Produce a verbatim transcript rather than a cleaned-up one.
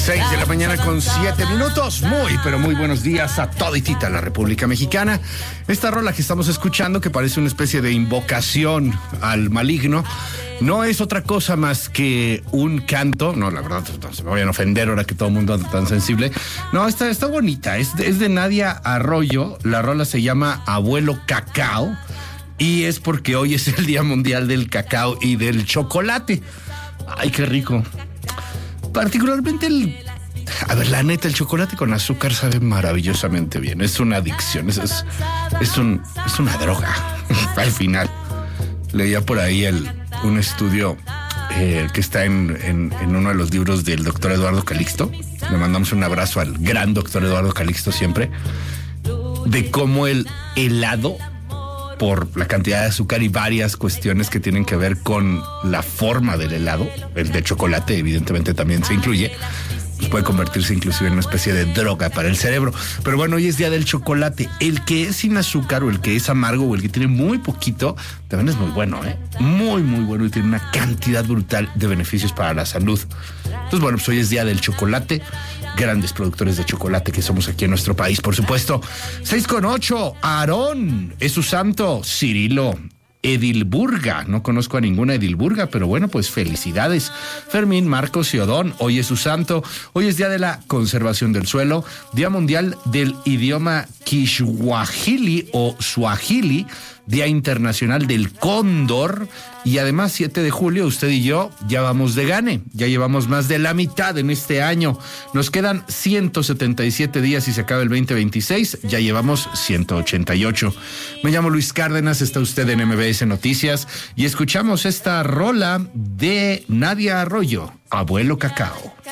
seis de la mañana con siete minutos. Muy, pero muy buenos días a toditita la República Mexicana. Esta rola que estamos escuchando, que parece una especie de invocación al maligno, no es otra cosa más que un canto. No, la verdad, no se me vayan a ofender ahora que todo el mundo anda tan sensible. No, está, está bonita. Es de, es de Nadia Arroyo. La rola se llama Abuelo Cacao. Y es porque hoy es el Día Mundial del Cacao y del Chocolate. Ay, qué rico. Particularmente el... A ver, la neta, el chocolate con azúcar sabe maravillosamente bien. Es una adicción, es, es, es, un, es una droga. Al final, leía por ahí el, un estudio eh, que está en, en, en uno de los libros del doctor Eduardo Calixto. Le mandamos un abrazo al gran doctor Eduardo Calixto siempre. De cómo el helado, por la cantidad de azúcar y varias cuestiones que tienen que ver con la forma del helado, el de chocolate evidentemente también se incluye, pues puede convertirse inclusive en una especie de droga para el cerebro. Pero bueno, hoy es día del chocolate. El que es sin azúcar o el que es amargo o el que tiene muy poquito, también es muy bueno, ¿eh? Muy, muy bueno y tiene una cantidad brutal de beneficios para la salud. Entonces, bueno, pues hoy es día del chocolate. Grandes productores de chocolate que somos aquí en nuestro país, por supuesto. seis con ocho, Aarón es su santo. Cirilo, Edilburga, no conozco a ninguna Edilburga, pero bueno, pues felicidades. Fermín, Marcos y Odón, hoy es su santo. Hoy es día de la conservación del suelo, Día Mundial del Idioma Kiswahili o Swahili, Día Internacional del Cóndor, y además siete de julio, usted y yo ya vamos de gane, ya llevamos más de la mitad en este año. Nos quedan ciento setenta y siete días y se acaba el veinte veintiséis, ya llevamos ciento ochenta y ocho. Me llamo Luis Cárdenas, está usted en M B S Noticias y escuchamos esta rola de Nadia Arroyo, Abuelo Cacao.